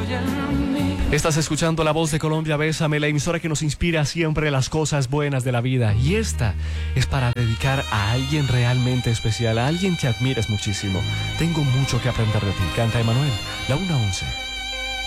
Estás escuchando La Voz de Colombia, Bésame, la emisora que nos inspira siempre las cosas buenas de la vida. Y esta es para dedicar a alguien realmente especial, a alguien que admires muchísimo. Tengo mucho que aprender de ti. Canta Emanuel, la 1:11.